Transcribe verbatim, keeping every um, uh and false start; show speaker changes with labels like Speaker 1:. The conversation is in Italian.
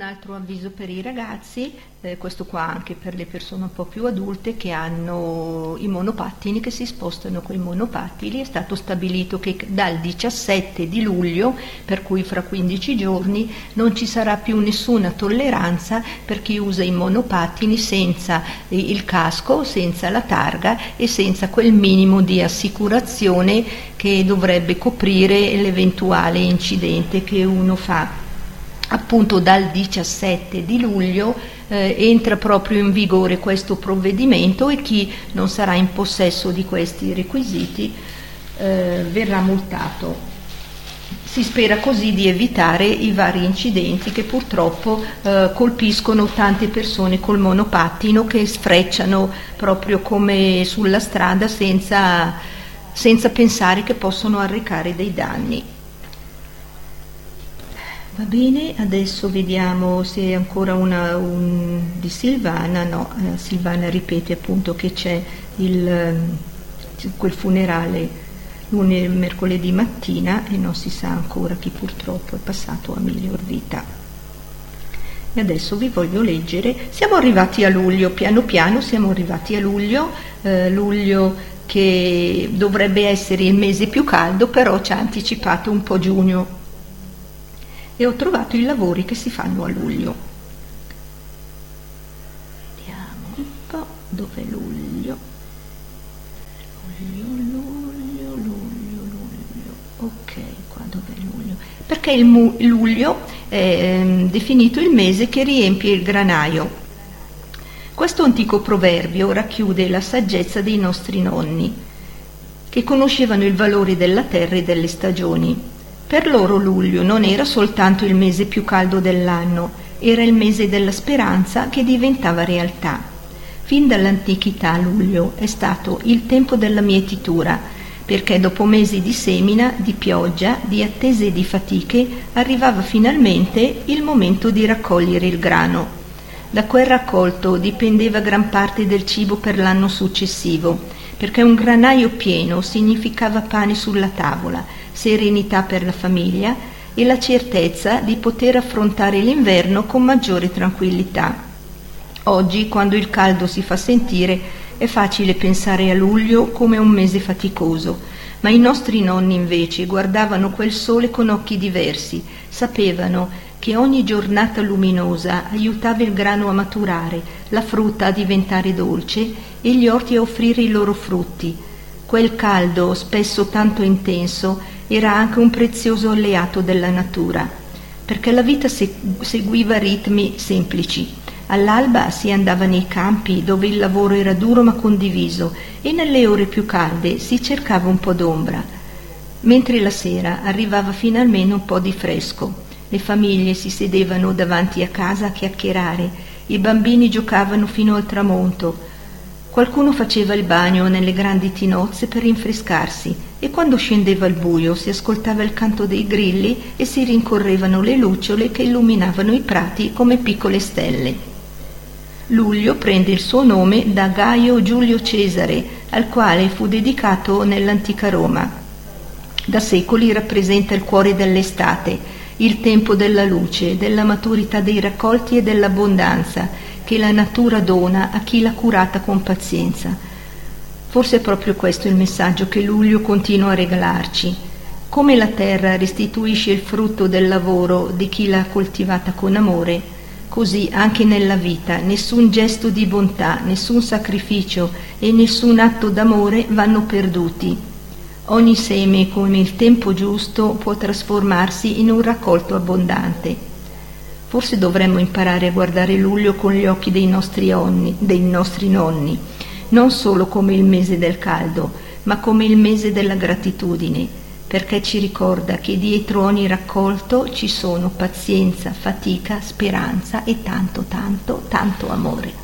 Speaker 1: altro avviso per i ragazzi, eh, questo qua anche per le persone un po' più adulte che hanno i monopattini, che si spostano con i monopattini. È stato stabilito che dal diciassette di luglio, per cui fra quindici giorni, non ci sarà più nessuna tolleranza per chi usa i monopattini senza il casco, senza la targa e senza quel minimo di assicurazione che dovrebbe coprire l'eventuale incidente che uno fa. Appunto dal diciassette di luglio eh, entra proprio in vigore questo provvedimento e chi non sarà in possesso di questi requisiti eh, verrà multato. Si spera così di evitare i vari incidenti che purtroppo eh, colpiscono tante persone col monopattino, che sfrecciano proprio come sulla strada senza, senza pensare che possono arrecare dei danni. Va bene, adesso vediamo se ancora una un, di Silvana. No, eh, Silvana ripete appunto che c'è il, quel funerale lunedì, mercoledì mattina, e non si sa ancora chi purtroppo è passato a miglior vita. E adesso vi voglio leggere, siamo arrivati a luglio, piano piano siamo arrivati a luglio, eh, luglio che dovrebbe essere il mese più caldo, però ci ha anticipato un po' giugno. E ho trovato i lavori che si fanno a luglio. Vediamo un po' dov'è luglio. Luglio, luglio, luglio, luglio. Ok, qua dov'è luglio? Perché il mu- luglio è eh, definito il mese che riempie il granaio. Questo antico proverbio racchiude la saggezza dei nostri nonni, che conoscevano il valore della terra e delle stagioni. Per loro luglio non era soltanto il mese più caldo dell'anno, era il mese della speranza che diventava realtà. Fin dall'antichità luglio è stato il tempo della mietitura, perché dopo mesi di semina, di pioggia, di attese e di fatiche, arrivava finalmente il momento di raccogliere il grano. Da quel raccolto dipendeva gran parte del cibo per l'anno successivo, perché un granaio pieno significava pane sulla tavola, serenità per la famiglia e la certezza di poter affrontare l'inverno con maggiore tranquillità. Oggi, quando il caldo si fa sentire, è facile pensare a luglio come un mese faticoso, ma i nostri nonni invece guardavano quel sole con occhi diversi, sapevano che ogni giornata luminosa aiutava il grano a maturare, la frutta a diventare dolce e gli orti a offrire i loro frutti. Quel caldo, spesso tanto intenso, era anche un prezioso alleato della natura, perché la vita seguiva ritmi semplici. All'alba si andava nei campi dove il lavoro era duro ma condiviso, e nelle ore più calde si cercava un po' d'ombra, mentre la sera arrivava finalmente un po' di fresco. Le famiglie si sedevano davanti a casa a chiacchierare, i bambini giocavano fino al tramonto. Qualcuno faceva il bagno nelle grandi tinozze per rinfrescarsi, e quando scendeva il buio si ascoltava il canto dei grilli e si rincorrevano le lucciole che illuminavano i prati come piccole stelle. Luglio prende il suo nome da Gaio Giulio Cesare, al quale fu dedicato nell'antica Roma. Da secoli rappresenta il cuore dell'estate, il tempo della luce, della maturità dei raccolti e dell'abbondanza che la natura dona a chi l'ha curata con pazienza. Forse è proprio questo il messaggio che luglio continua a regalarci. Come la terra restituisce il frutto del lavoro di chi l'ha coltivata con amore, così anche nella vita nessun gesto di bontà, nessun sacrificio e nessun atto d'amore vanno perduti. Ogni seme, come il tempo giusto, può trasformarsi in un raccolto abbondante. Forse dovremmo imparare a guardare luglio con gli occhi dei nostri, onni, dei nostri nonni, non solo come il mese del caldo, ma come il mese della gratitudine, perché ci ricorda che dietro ogni raccolto ci sono pazienza, fatica, speranza e tanto, tanto, tanto amore.